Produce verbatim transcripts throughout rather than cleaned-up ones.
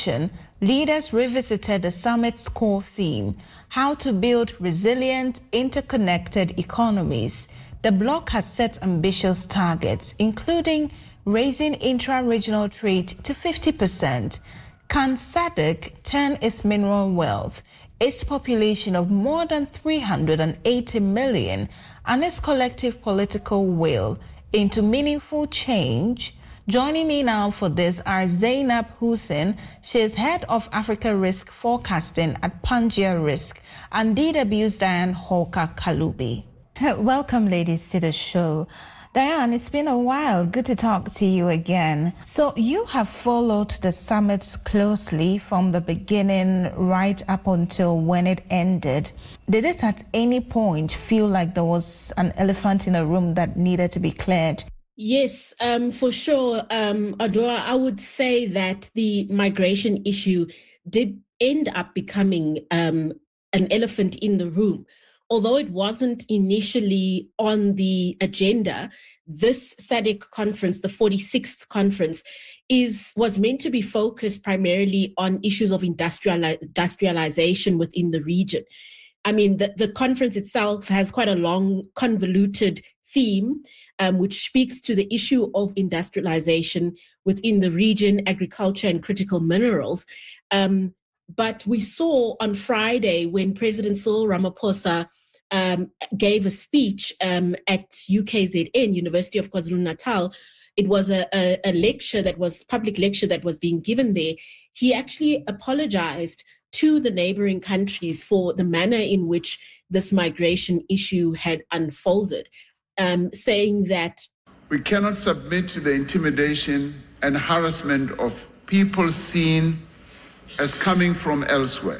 session, leaders revisited the summit's core theme, how to build resilient, interconnected economies. The bloc has set ambitious targets, including raising intra-regional trade to fifty percent. Can S A D C turn its mineral wealth, its population of more than three hundred eighty million, and its collective political will into meaningful change? Joining me now for this are Zainab Hussein. She is head of Africa Risk Forecasting at Pangaea Risk, and D W's Diane Hawker-Kalubi. Welcome, ladies, to the show. Diane, it's been a while. Good to talk to you again. So you have followed the summits closely from the beginning right up until when it ended. Did it at any point feel like there was an elephant in the room that needed to be cleared? Yes, um, for sure, um, Adora. I would say that the migration issue did end up becoming um, an elephant in the room. Although it wasn't initially on the agenda, this S A D C conference, the forty-sixth conference, is was meant to be focused primarily on issues of industriali- industrialization within the region. I mean, the, the conference itself has quite a long, convoluted theme, um, which speaks to the issue of industrialization within the region, agriculture and critical minerals. Um, but we saw on Friday when President Cyril Ramaphosa um, gave a speech um, at U K Z N, University of KwaZulu-Natal. It was a, a, a lecture that was, public lecture that was being given there. He actually apologized to the neighboring countries for the manner in which this migration issue had unfolded. Um, saying that we cannot submit to the intimidation and harassment of people seen as coming from elsewhere.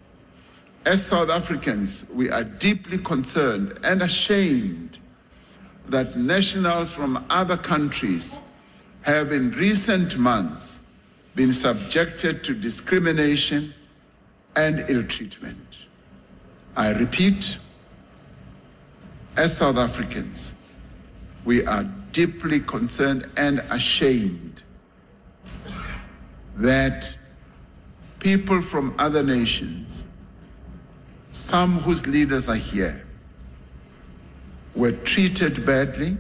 As South Africans, we are deeply concerned and ashamed that nationals from other countries have in recent months been subjected to discrimination and ill treatment. I repeat, as South Africans, we are deeply concerned and ashamed that people from other nations, some whose leaders are here, were treated badly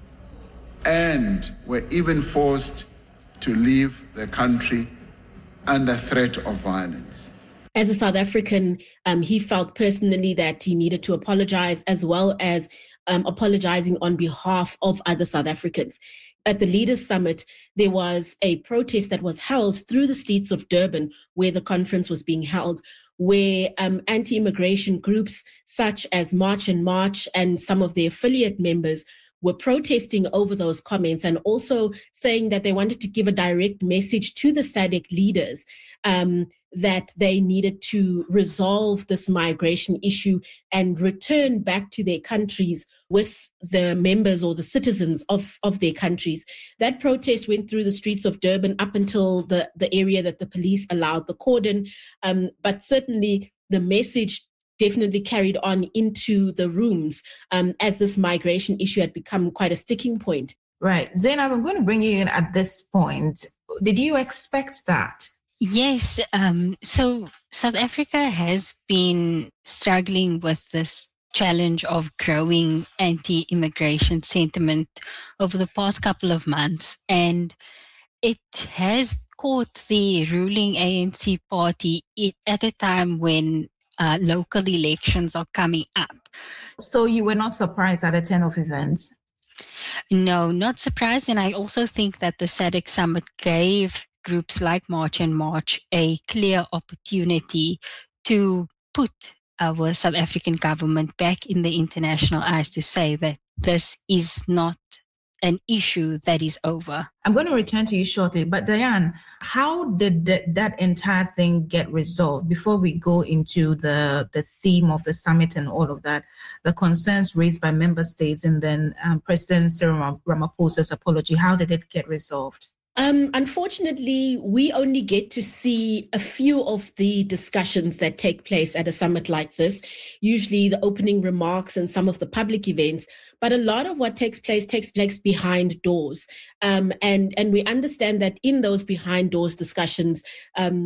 and were even forced to leave the country under threat of violence. As a South African, um, he felt personally that he needed to apologize, as well as um, apologizing on behalf of other South Africans. At the Leaders Summit, there was a protest that was held through the streets of Durban, where the conference was being held, where um, anti-immigration groups such as March and March and some of their affiliate members were protesting over those comments, and also saying that they wanted to give a direct message to the S A D C leaders um, that they needed to resolve this migration issue and return back to their countries with the members or the citizens of, of their countries. That protest went through the streets of Durban up until the, the area that the police allowed the cordon. Um, but certainly the message definitely carried on into the rooms um, as this migration issue had become quite a sticking point. Right. Zainab, I'm going to bring you in at this point. Did you expect that? Yes. Um, so South Africa has been struggling with this challenge of growing anti-immigration sentiment over the past couple of months. And it has caught the ruling A N C party at a time when Uh, local elections are coming up. So you were not surprised at the turn of events? No, not surprised. And I also think that the S A D C summit gave groups like March and March a clear opportunity to put our South African government back in the international eyes to say that this is not an issue that is over. I'm going to return to you shortly, but Diane, how did th- that entire thing get resolved? Before we go into the, the theme of the summit and all of that, the concerns raised by member states and then um, President Cyril Ramaphosa's apology, how did it get resolved? Um, unfortunately, we only get to see a few of the discussions that take place at a summit like this, usually the opening remarks and some of the public events. But a lot of what takes place takes place behind doors. Um, and, and we understand that in those behind doors discussions, um,